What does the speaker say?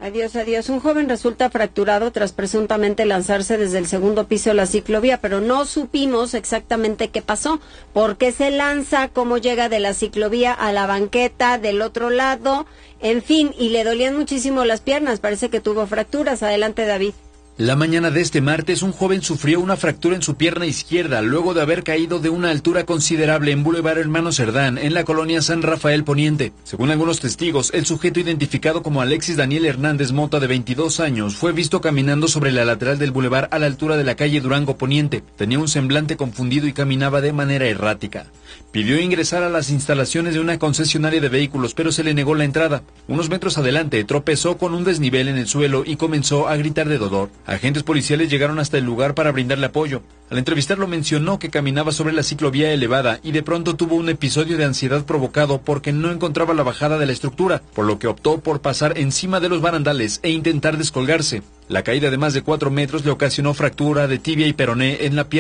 Adiós, adiós. Un joven resulta fracturado tras presuntamente lanzarse desde el segundo piso de la ciclovía, pero no supimos exactamente qué pasó, por qué se lanza, cómo llega de la ciclovía a la banqueta del otro lado, en fin, y le dolían muchísimo las piernas, parece que tuvo fracturas. Adelante, David. La mañana de este martes, un joven sufrió una fractura en su pierna izquierda luego de haber caído de una altura considerable en Boulevard Hermano Cerdán, en la colonia San Rafael Poniente. Según algunos testigos, el sujeto identificado como Alexis Daniel Hernández Mota, de 22 años, fue visto caminando sobre la lateral del bulevar a la altura de la calle Durango Poniente. Tenía un semblante confundido y caminaba de manera errática. Pidió ingresar a las instalaciones de una concesionaria de vehículos, pero se le negó la entrada. Unos metros adelante, tropezó con un desnivel en el suelo y comenzó a gritar de dolor. Agentes policiales llegaron hasta el lugar para brindarle apoyo. Al entrevistarlo mencionó que caminaba sobre la ciclovía elevada y de pronto tuvo un episodio de ansiedad provocado porque no encontraba la bajada de la estructura, por lo que optó por pasar encima de los barandales e intentar descolgarse. La caída de más de 4 metros le ocasionó fractura de tibia y peroné en la pierna